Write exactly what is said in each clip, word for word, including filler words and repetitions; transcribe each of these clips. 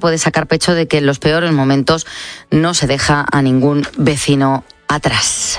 puede sacar pecho de que en los peores momentos no se deja a ningún vecino atrás.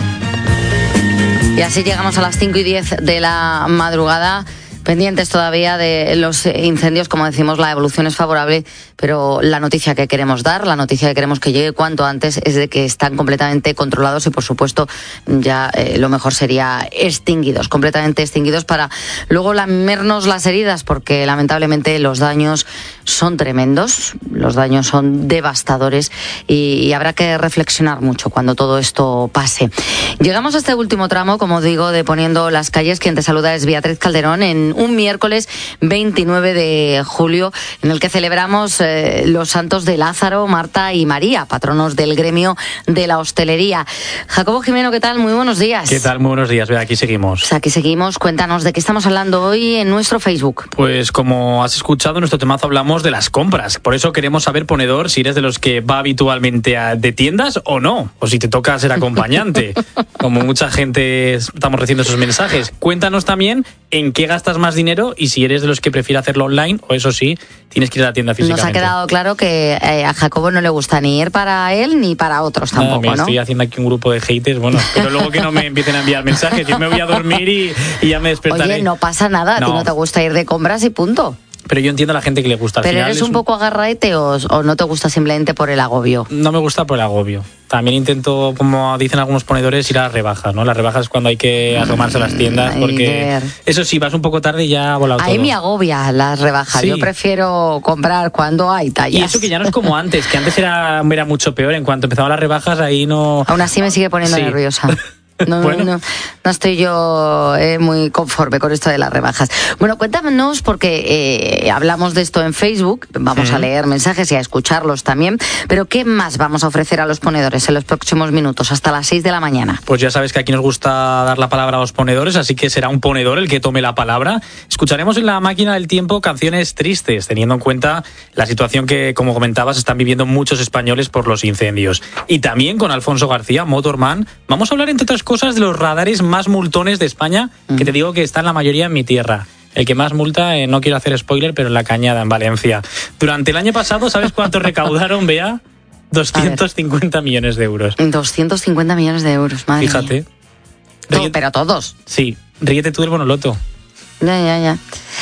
Y así llegamos a las cinco y diez de la madrugada. Pendientes todavía de los incendios, como decimos, la evolución es favorable, pero la noticia que queremos dar, la noticia que queremos que llegue cuanto antes es de que están completamente controlados y, por supuesto, ya eh, lo mejor sería extinguidos, completamente extinguidos, para luego lamernos las heridas, porque lamentablemente los daños son tremendos, los daños son devastadores y, y habrá que reflexionar mucho cuando todo esto pase. Llegamos a este último tramo, como digo, de Poniendo las calles. Quien te saluda es Beatriz Calderón en un miércoles veintinueve de julio, en el que celebramos eh, los santos de Lázaro, Marta y María, patronos del gremio de la hostelería. Jacobo Jimeno, ¿qué tal? Muy buenos días. ¿Qué tal? Muy buenos días. Ve, aquí seguimos. Pues aquí seguimos. Cuéntanos de qué estamos hablando hoy en nuestro Facebook. Pues como has escuchado, en nuestro temazo hablamos de las compras. Por eso queremos saber, ponedor, si eres de los que va habitualmente a, de tiendas o no, o si te toca ser acompañante. Como mucha gente estamos recibiendo esos mensajes. Cuéntanos también en qué gastas más dinero y si eres de los que prefiere hacerlo online o, eso sí, tienes que ir a la tienda físicamente. Nos ha quedado claro que eh, a Jacobo no le gusta ni ir para él ni para otros tampoco, Nada, me ¿no? Estoy haciendo aquí un grupo de haters, bueno, pero luego que no me empiecen a enviar mensajes. Yo me voy a dormir y, y ya me despertaré. Oye, no pasa nada, no. A ti no te gusta ir de compras y punto. Pero yo entiendo a la gente que le gusta. Al ¿Pero final eres un, un poco agarraete o, o no te gusta simplemente por el agobio? No me gusta por el agobio. También intento, como dicen algunos ponedores, ir a las rebajas, ¿no? Las rebajas es cuando hay que asomarse a las tiendas, porque eso sí, vas un poco tarde y ya ha volado todo. Ahí me agobia las rebajas. Sí. Yo prefiero comprar cuando hay tallas. Y eso que ya no es como antes, que antes era, era mucho peor. En cuanto empezaban las rebajas, ahí no... Aún así me sigue poniendo sí. nerviosa. No, bueno. no, no, no estoy yo eh, muy conforme con esto de las rebajas. Bueno, cuéntanos, porque eh, hablamos de esto en Facebook, vamos uh-huh. a leer mensajes y a escucharlos también, pero ¿qué más vamos a ofrecer a los ponedores en los próximos minutos, hasta las seis de la mañana? Pues ya sabes que aquí nos gusta dar la palabra a los ponedores, así que será un ponedor el que tome la palabra. Escucharemos en la máquina del tiempo canciones tristes, teniendo en cuenta la situación que, como comentabas, están viviendo muchos españoles por los incendios. Y también con Alfonso García, Motorman, vamos a hablar, entre otras cosas, cosas de los radares más multones de España, que te digo que están la mayoría en mi tierra. El que más multa, eh, no quiero hacer spoiler, pero en La Cañada, en Valencia. Durante el año pasado, ¿sabes cuánto recaudaron, Bea? doscientos cincuenta millones de euros. doscientos cincuenta millones de euros, madre Fíjate. mía. Ríete, pero todos. Sí, ríete tú del Bonoloto. Ya, ya, ya.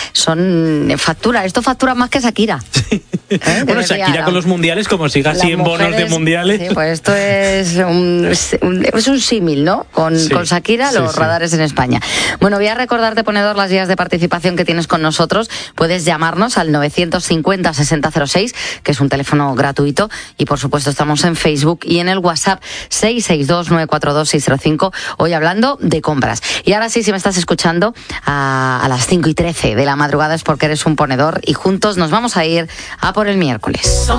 Son factura, esto factura más que Shakira. Sí. ¿Eh? Bueno, Shakira la, con los mundiales, como siga así en bonos de mundiales. Sí, pues esto es un, es un símil, ¿no? Con, sí, con Shakira, los sí, radares sí. en España. Bueno, voy a recordarte, ponedor, las vías de participación que tienes con nosotros. Puedes llamarnos al novecientos cincuenta sesenta cero seis, que es un teléfono gratuito, y por supuesto estamos en Facebook y en el WhatsApp seis seis dos nueve cuatro dos seis cero cinco, hoy hablando de compras. Y ahora sí, si me estás escuchando a, a las cinco y trece de la madrugada, es porque eres un ponedor y juntos nos vamos a ir a por el miércoles.